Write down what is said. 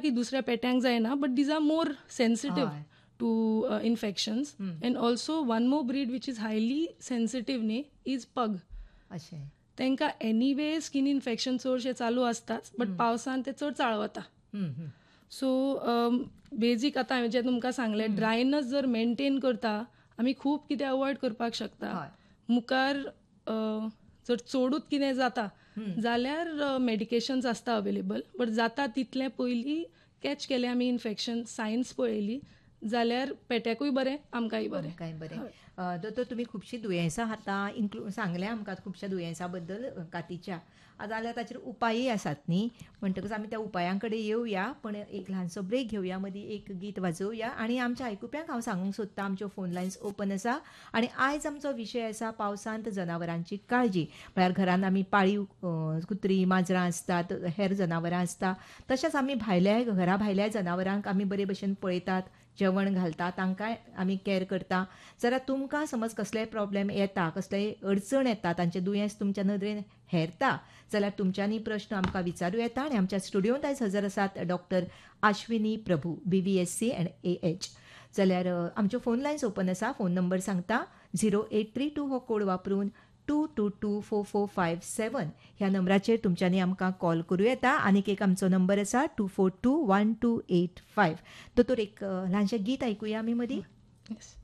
की दुसऱ्या पेट्यांक जायना, but these are more sensitive to infections. End also one more breed which is highly sensitive न्ही is पग. अशें तांकां एनीवे स्कीन इन्फेक्शन चडशें चालू आसताच, बट पावसान ते चड चाळवता. सो बेजीक आतां हांवें जें तुमकां सांगलें, ड्रायनस जर मेंटेन करता आमी खूब कितें अवॉयड करपाक शकता. मुखार जर चडूच कितें जाता जाल्यार मेडिकेशन्स आसता अवेलेबल, बट जाता तितलें पयलीं कॅच केलें आमी इन्फेक्शन, सायन्स पळयली जाल्यार पेट्याकूय बरें आमकांय बरें. दोतोर तुमी खुबशीं दुयेंसां आतां सांगलें आमकां खुबश्या दुयेंसां बद्दल कातीच्या, जाल्यार ताचेर उपायय आसात न्ही. म्हणटकच आमी त्या उपायां कडेन येवया, पण एक ल्हानसो ब्रेक घेवया, मदीं एक गीत वाजोवया आनी आमच्या आयकुप्यांक हांव सांगूंक सोदतां आमच्यो फोन लायन्स ओपन आसा. आनी आयज आमचो विशय आसा पावसांत जनावरांची काळजी. म्हळ्यार घरांत आमी पाळीव कुत्री माजरां आसतात, हेर जनावरां आसता, तशेंच आमी घरा भायल्या जनावरांक आमी बरे भशेन पळयतात, जेवण घालता, तांकांय आमी कॅर करता. जाल्यार तुमकां समज कसलेय प्रॉब्लेम येता, कसलेय अडचण येता, तांचें दुयेंस तुमच्या नदरेन हेरता, जाल्यार तुमच्यांनी प्रश्न आमकां विचारूं येता. आनी आमच्या स्टुडियोंत आयज हजर आसात doctor Ashwini Prabhu, BVSc and AH. जाल्यार आमच्यो फोन लायन्स ओपन आसा. फोन नंबर सांगता 0832 हो कोड वापरून 2224457 ह्या नंबराचेर तुमच्यांनी आमकां कॉल करूं येता. आनीक एक आमचो नंबर आसा 242128. दोतोर एक ल्हानशें गीत आयकुया आमी मदीं.